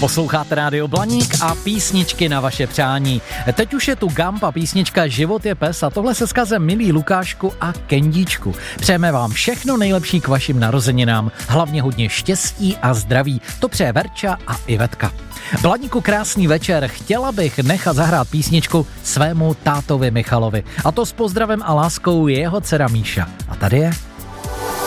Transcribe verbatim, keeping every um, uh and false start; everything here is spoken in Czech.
Posloucháte Rádio Blaník a písničky na vaše přání. Teď už je tu Gump a písnička Život je pes a tohle se vzkazem milí Lukášku a Kendíčku. Přejeme vám všechno nejlepší k vašim narozeninám, hlavně hodně štěstí a zdraví. To přeje Verča a Ivetka. Blaníku, krásný večer, chtěla bych nechat zahrát písničku svému tátovi Michalovi. A to s pozdravem a láskou jeho dcera Míša. A tady je